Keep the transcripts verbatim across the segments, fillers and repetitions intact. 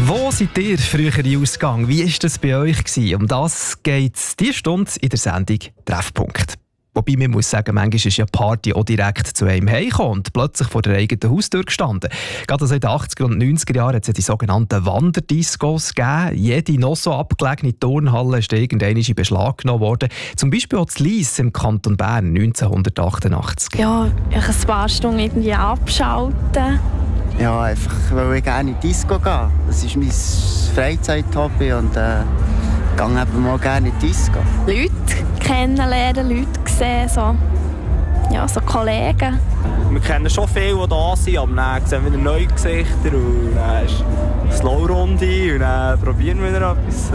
Wo seid ihr früher in Ausgang? Wie war das bei euch gewesen? Um das geht es diese Stunde in der Sendung «Treffpunkt». Wobei man muss sagen, manchmal ist ja die Party auch direkt zu einem heimgekommen und plötzlich vor der eigenen Haustür gestanden. Gerade also in den achtziger und neunziger Jahren hat es ja die sogenannten Wanderdiscos gegeben. Jede noch so abgelegene Turnhalle ist irgendwann in Beschlag genommen worden. Zum Beispiel auch zu Lyss im Kanton Bern neunzehnhundertachtundachtzig. Ja, ich ein paar Stunden irgendwie abschalten. Ja, einfach, weil ich gerne in die Disco gehe. Das ist mein Freizeit-Hobby und äh, ich gehe eben mal gerne in die Disco. Leute kennenlernen, Leute sehen, so, ja, so Kollegen. Wir kennen schon viele, die da sind, aber dann sehen wir wieder neue Gesichter und dann ist eine Slow-Runde und dann probieren wir wieder etwas.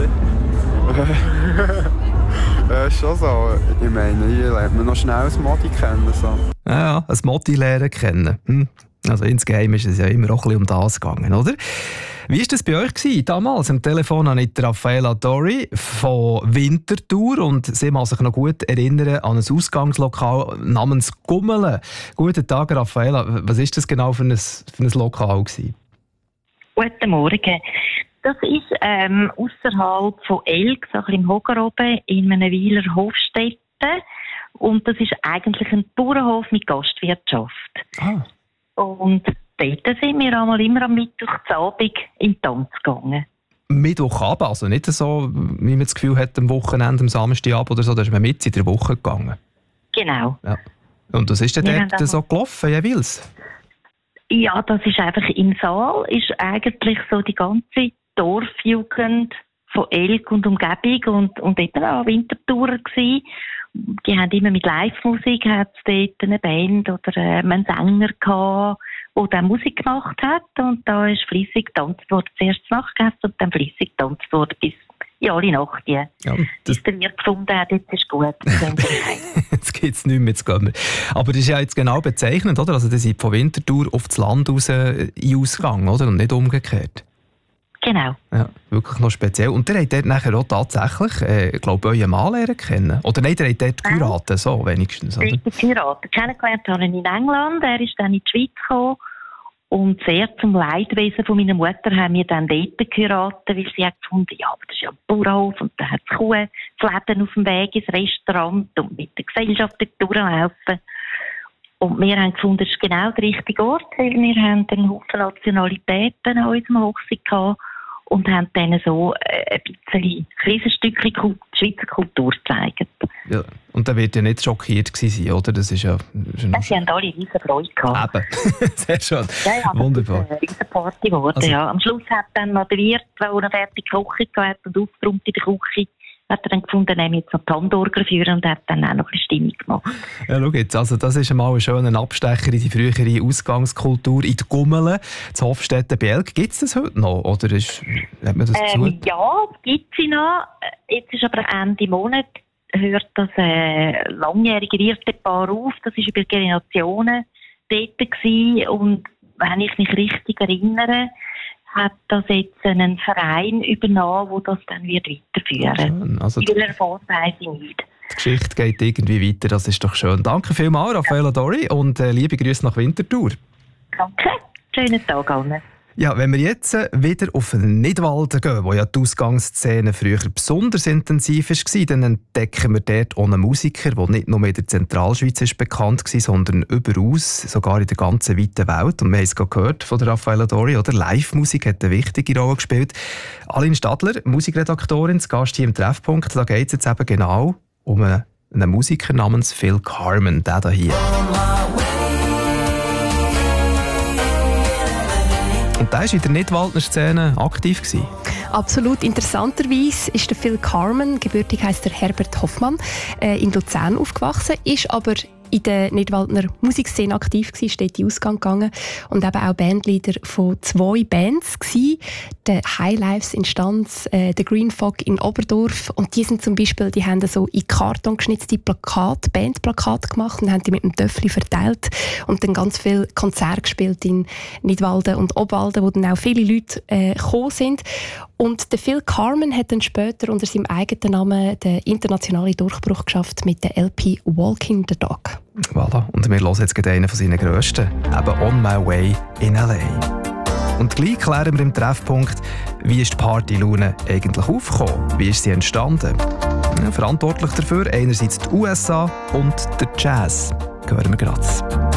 Ja, ist schon so. Ich meine, hier lernt man noch schnell ein Modi kennen. So. Ja, ja, ein Modi lernen kennen. Hm. Also insgeheim ist es ja immer auch ein bisschen um das gegangen, oder? Wie war das bei euch gewesen? Damals am Telefon habe ich Raffaella Dori von Winterthur und sie mag sich noch gut erinnern an ein Ausgangslokal namens Gummele. Guten Tag, Raffaella. Was war das genau für ein, für ein Lokal gewesen? Guten Morgen. Das ist ähm, ausserhalb von Elg, so ein bisschen im Hoger oben, in einem Weiler Hofstätte. Und das ist eigentlich ein Bauernhof mit Gastwirtschaft. Ah. Und dort sind wir einmal immer am Mittwochabend in den Tanz gegangen. Mittwochabend, also nicht so, wie man das Gefühl hat, am Wochenende, am Samstagabend oder so, da ist man mit in der Woche gegangen. Genau. Ja. Und was ist denn Wir dort so gelaufen, jeweils? Ja, das ist einfach im Saal, ist eigentlich so die ganze Dorfjugend von Elk und Umgebung und, und dort war auch Wintertourer gewesen. Die haben immer mit Live-Musik, hat es dort eine Band oder äh, einen Sänger gehabt, der dann Musik gemacht hat und da ist fleissig getanzt worden, zuerst Nachtgäste und dann fleissig getanzt worden bis in alle Nacht. Ja, bis der Wirt gefunden hat, jetzt ist gut. Jetzt geht es nicht mehr, jetzt gehen wir. Aber das ist ja jetzt genau bezeichnend, oder? Also, die sind von Winterthur auf das Land raus in Ausgang, oder? Und nicht umgekehrt. Genau. Ja, wirklich noch speziell. Und ihr habt dort nachher auch tatsächlich, äh, glaube ich, euren Mann lernen kennen. Oder nein, ihr habt dort geheiratet, so wenigstens, oder? Ich bin geheiratet. Kennengelernt habe ich in England. Er ist dann in die Schweiz gekommen. Und sehr zum Leidwesen von meiner Mutter haben wir dann dort geheiratet, weil sie hat gefunden, ja, aber das ist ja ein Bauernhof und da hat es Kuh, das Läden auf dem Weg ins Restaurant und mit der Gesellschaft dort durchlaufen. Und wir haben gefunden, das ist genau der richtige Ort, weil wir haben einen Haufen Nationalitäten an unserem Hochzeit gehabt. Und haben dann so ein bisschen, ein kleines Stückchen Schweizer Kultur gezeigt. Ja, und da wird ja nicht schockiert gewesen sein, oder? Das ist ja... Ja, sie haben alle riesen Freude gehabt. Eben, sehr schön. Ja, ja, wunderbar. Das ist eine riesen Party geworden, Also, ja. Am Schluss hat dann noch der Wirt, der eine fertige Küche gehabt und aufgeräumt in der Küche, hat er dann gefunden, er jetzt noch die Handorgel führen und hat dann auch noch ein bisschen Stimmung gemacht. Ja, schau jetzt, also das ist einmal ein schöner Abstecher in die frühere Ausgangskultur in die Gummele, zu Hofstetten bei Elk. Gibt es das heute noch? Oder ist, hat man das ähm, ja, gibt sie noch. Jetzt ist aber Ende Monat, hört das äh, langjährige Wirtepaar auf. Das war über Generationen dort gewesen. Und wenn ich mich richtig erinnere, hat das jetzt einen Verein übernommen, der das dann wird weiterführen wird. Also die Erfolg weiss ich nicht. Die Geschichte geht irgendwie weiter, das ist doch schön. Danke vielmals, Raffaella Dori, und äh, liebe Grüße nach Winterthur. Danke, schönen Tag allen. Ja, wenn wir jetzt wieder auf Nidwalden gehen, wo ja die Ausgangsszene früher besonders intensiv war, dann entdecken wir dort auch einen Musiker, der nicht nur in der Zentralschweiz ist bekannt war, sondern überaus, sogar in der ganzen weiten Welt. Und wir haben es gerade gehört von der Raffaella Dori, oder? Live-Musik hat eine wichtige Rolle gespielt. Aline Stadler, Musikredaktorin, zu Gast hier im Treffpunkt, da geht es jetzt eben genau um einen, einen Musiker namens Phil Carmen, der hier. Und der war in der Nidwaldner Szene aktiv gewesen. Absolut. Interessanterweise ist der Phil Carmen, gebürtig heisst der Herbert Hoffmann, äh, in Luzern aufgewachsen, ist aber in der Nidwaldner Musikszene aktiv gewesen, ist dort in Ausgang gegangen und eben auch Bandleader von zwei Bands gewesen, der Highlives in Stanz, äh, der Green Fog in Oberdorf, und die sind zum Beispiel, die haben so in Karton geschnitzte Plakate, Bandplakate gemacht und haben die mit dem Töffli verteilt und dann ganz viele Konzerte gespielt in Nidwalden und Obwalden, wo dann auch viele Leute äh, gekommen sind. Und der Phil Carmen hat dann später unter seinem eigenen Namen den internationalen Durchbruch geschafft mit der L P Walking the Dog. Voilà. Und wir hören jetzt gerade einen von seinen grössten, eben «On My Way in L A». Und gleich klären wir im Treffpunkt, wie ist die Partylaune eigentlich aufgekommen? Wie ist sie entstanden? Ja, verantwortlich dafür einerseits die U S A und der Jazz. Hören wir gerade.